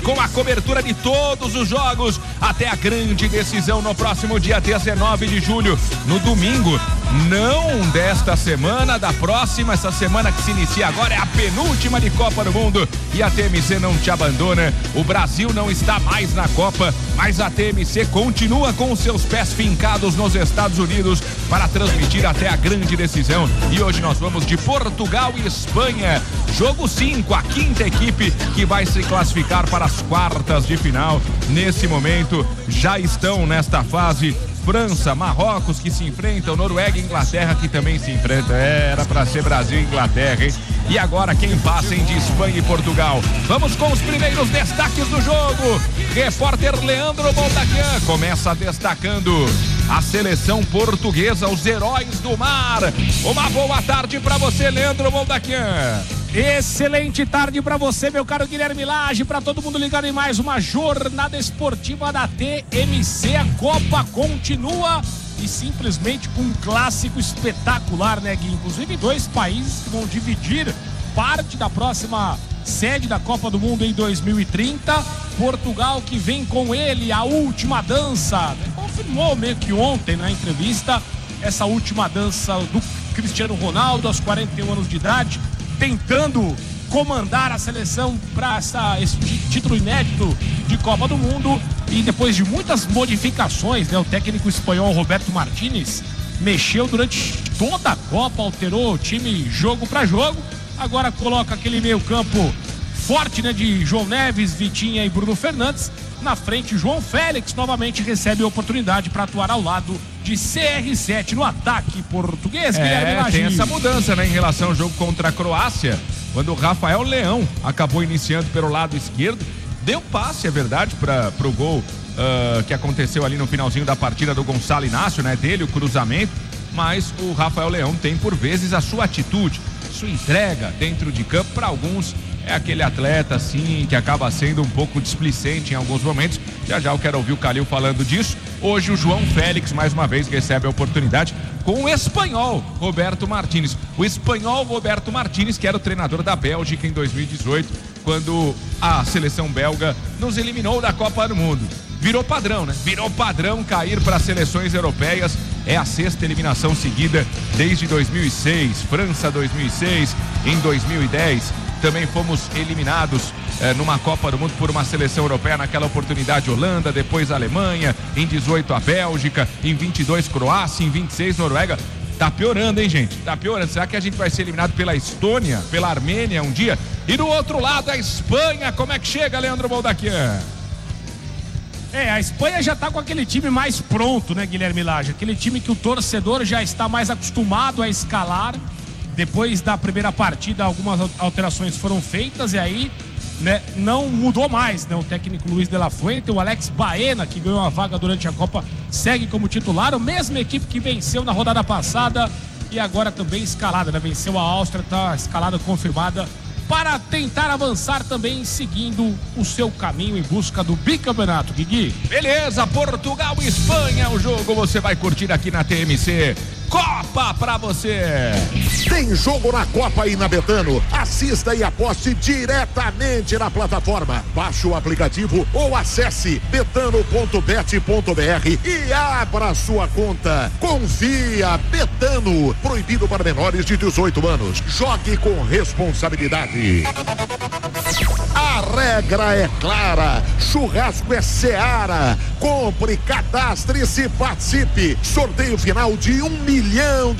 com a cobertura de todos os jogos até a grande decisão no próximo dia 19 de julho, no domingo. Não desta semana, da próxima. Essa semana que se inicia agora é a penúltima de Copa do Mundo e a TMC não te abandona. O Brasil não está mais na Copa, mas a TMC continua com seus pés fincados nos Estados Unidos para transmitir até a grande decisão. E hoje nós vamos de Portugal e Espanha. Jogo 5, a quinta equipe que vai se classificar para as quartas de final. Nesse momento já estão nesta fase França, Marrocos que se enfrentam, Noruega e Inglaterra que também se enfrentam. Era para ser Brasil e Inglaterra, hein? E agora quem passa de Espanha e Portugal? Vamos com os primeiros destaques do jogo. Repórter Leandro Boldaquian começa destacando a seleção portuguesa, os heróis do mar. Uma boa tarde para você, Leandro Boldaquian. Excelente tarde para você, meu caro Guilherme Lage, para todo mundo ligado em mais uma jornada esportiva da TMC. A Copa continua e simplesmente com um clássico espetacular, né, Gui? Inclusive 2 países que vão dividir parte da próxima sede da Copa do Mundo em 2030. Portugal que vem com ele, a última dança. Confirmou meio que ontem na entrevista essa última dança do Cristiano Ronaldo aos 41 anos de idade, tentando comandar a seleção para esse título inédito de Copa do Mundo. E depois de muitas modificações, né, o técnico espanhol Roberto Martínez mexeu durante toda a Copa, alterou o time jogo para jogo. Agora coloca aquele meio campo forte, né, de João Neves, Vitinha e Bruno Fernandes. Na frente, João Félix novamente recebe a oportunidade para atuar ao lado de CR7 no ataque português. Tem essa mudança, né, em relação ao jogo contra a Croácia, quando o Rafael Leão acabou iniciando pelo lado esquerdo, deu passe, é verdade, para o gol que aconteceu ali no finalzinho da partida do Gonçalo Inácio, né, dele o cruzamento, mas o Rafael Leão tem por vezes a sua atitude, sua entrega dentro de campo. Para alguns é aquele atleta assim que acaba sendo um pouco displicente em alguns momentos. Já eu quero ouvir o Calil falando disso. Hoje o João Félix mais uma vez recebe a oportunidade com o espanhol Roberto Martínez. O espanhol Roberto Martínez, que era o treinador da Bélgica em 2018, quando a seleção belga nos eliminou da Copa do Mundo. Virou padrão, né? Virou padrão cair para seleções europeias. É a 6ª eliminação seguida desde 2006. França 2006, em 2010 também fomos eliminados numa Copa do Mundo por uma seleção europeia, naquela oportunidade Holanda, depois Alemanha, em 18 a Bélgica, em 22 Croácia, em 26 Noruega. Tá piorando, hein, gente? Tá piorando. Será que a gente vai ser eliminado pela Estônia, pela Armênia um dia? E do outro lado a Espanha, como é que chega, Leandro Boldaquian? A Espanha já tá com aquele time mais pronto, né, Guilherme Lage? Aquele time que o torcedor já está mais acostumado a escalar. Depois da primeira partida, algumas alterações foram feitas e aí, né, não mudou mais, né? O técnico Luis de la Fuente, o Alex Baena, que ganhou a vaga durante a Copa, segue como titular. A mesma equipe que venceu na rodada passada e agora também escalada, né? Venceu a Áustria, tá escalada confirmada para tentar avançar também, seguindo o seu caminho em busca do bicampeonato, Guigui. Beleza, Portugal e Espanha, o jogo você vai curtir aqui na TMC. Copa pra você. Tem jogo na Copa aí na Betano. Assista e aposte diretamente na plataforma. Baixe o aplicativo ou acesse betano.bet.br e abra sua conta. Confia, Betano. Proibido para menores de 18 anos. Jogue com responsabilidade. A regra é clara. Churrasco é Seara. Compre, cadastre-se, participe. Sorteio final de 1 milhão